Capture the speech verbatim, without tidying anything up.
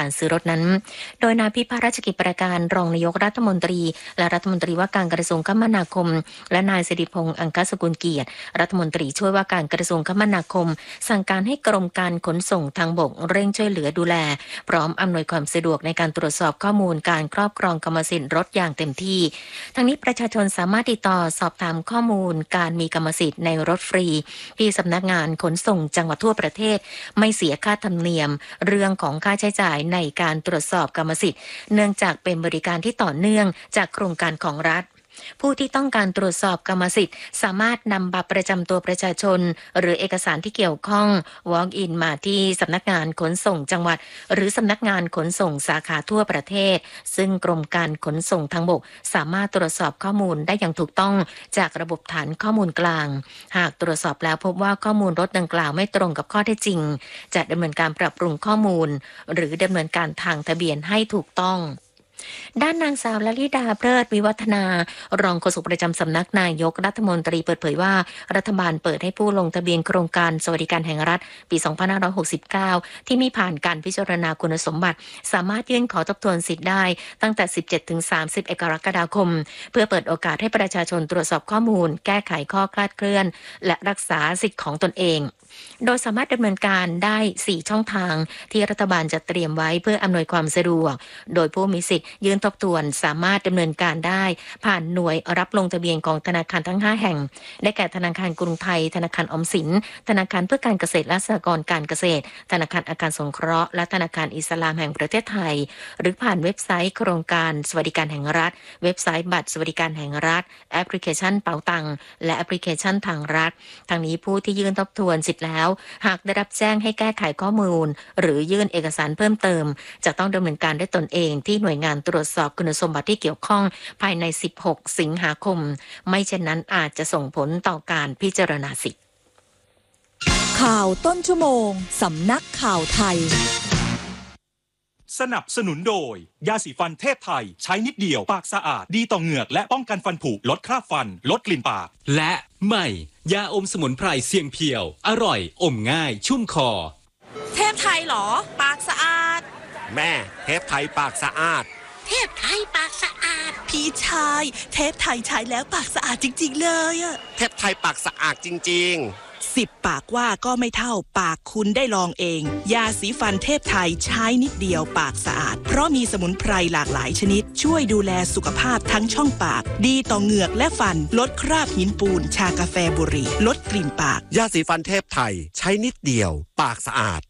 การซื้อรถนั้นโดยนายพิพัฒน์ราชกิจประการรองนายกรัฐมนตรีและรัฐมนตรีว่าการกระทรวงคมนาคมและนายสิริพงษ์อังคสกุลเกียรติรัฐมนตรีช่วยว่าการกระทรวงคมนาคมสั่งการให้กรมการขนส่งทางบกเร่งช่วยเหลือดูแลพร้อมอำนวยความสะดวกในการตรวจสอบข้อมูลการครอบครองกรรมสิทธิ์รถอย่างเต็มที่ทั้งนี้ประชาชนสามารถติดต่อสอบถามข้อมูลการมีกรรมสิทธิ์ในรถฟรีที่สำนักงานขนส่งจังหวัดทั่วประเทศไม่เสียค่าธรรมเนียมเรื่องของค่าใช้จ่ายในการตรวจสอบกรรมสิทธิ์เนื่องจากเป็นบริการที่ต่อเนื่องจากโครงการของรัฐผู้ที่ต้องการตรวจสอบกรรมสิทธิ์สามารถนำบัตรประจำตัวประชาชนหรือเอกสารที่เกี่ยวข้อง walk in มาที่สำนักงานขนส่งจังหวัดหรือสำนักงานขนส่งสาขาทั่วประเทศซึ่งกรมการขนส่งทางบกสามารถตรวจสอบข้อมูลได้อย่างถูกต้องจากระบบฐานข้อมูลกลางหากตรวจสอบแล้วพบว่าข้อมูลรถดังกล่าวไม่ตรงกับข้อเท็จจริงจะดำเนินการปรับปรุงข้อมูลหรือดำเนินการทางทะเบียนให้ถูกต้องด้านนางสาวลลิดาเพลิดวิวัฒนารองโฆษกประจำสำนักนายกรัฐมนตรีเปิดเผยว่ารัฐบาลเปิดให้ผู้ลงทะเบียนโครงการสวัสดิการแห่งรัฐปีสองพันห้าร้อยหกสิบเก้าที่มีผ่านการพิจารณาคุณสมบัติสามารถยื่นขอทบทวนสิทธิ์ได้ตั้งแต่สิบเจ็ดถึงสามสิบเอ็ดกรกฎาคมเพื่อเปิดโอกาสให้ประชาชนตรวจสอบข้อมูลแก้ไขข้อคลาดเคลื่อนและรักษาสิทธิ์ของตนเองโดยสามารถดำเนินการได้สี่ช่องทางที่รัฐบาลจะเตรียมไว้เพื่ออำนวยความสะดวกโดยผู้มีสิทธิ์ยื่นทบทวนสามารถดำเนินการได้ผ่านหน่วยรับลงทะเบียนของธนาคารทั้งห้าแห่งได้แก่ธนาคารกรุงไทยธนาคารออมสินธนาคารเพื่อการเกษตรและสหกรณ์การเกษตรธนาคารอาคารสงเคราะห์และธนาคารอิสลามแห่งประเทศไทยหรือผ่านเว็บไซต์โครงการสวัสดิการแห่งรัฐเว็บไซต์บัตรสวัสดิการแห่งรัฐแอปพลิเคชันเป๋าตังและแอปพลิเคชันทางรัฐทางนี้ผู้ที่ยื่นทบทวนสิทธิ์แล้วหากได้รับแจ้งให้แก้ไขข้อมูลหรือยื่นเอกสารเพิ่มเติมจะต้องดำเนินการด้วยตนเองที่หน่วยงานตรวจสอบคุณสมบัติที่เกี่ยวข้องภายในสิบหกสิงหาคมไม่เช่นนั้นอาจจะส่งผลต่อการพิจารณาสิทธิ์ข่าวต้นชั่วโมงสำนักข่าวไทยสนับสนุนโดยยาสีฟันเทพไทยใช้นิดเดียวปากสะอาดดีต่อเหงือกและป้องกันฟันผุลดคราบฟันลดกลิ่นปากและใหม่ยาอมสมุนไพรเสียงเพียวอร่อยอมง่ายชุ่มคอเทพไทยหรอปากสะอาดแม่เทพไทยปากสะอาดเทพไทยปากสะอาดพี่ชายเทพไทยใช้แล้วปากสะอาดจริงๆเลยอะเทพไทยปากสะอาดจริงๆสิบปากว่าก็ไม่เท่าปากคุณได้ลองเองยาสีฟันเทพไทยใช้นิดเดียวปากสะอาดเพราะมีสมุนไพรหลากหลายชนิดช่วยดูแลสุขภาพทั้งช่องปากดีต่อเหงือกและฟันลดคราบหินปูนชากาแฟบุหรี่ลดกลิ่นปากยาสีฟันเทพไทยใช้นิดเดียวปากสะอาด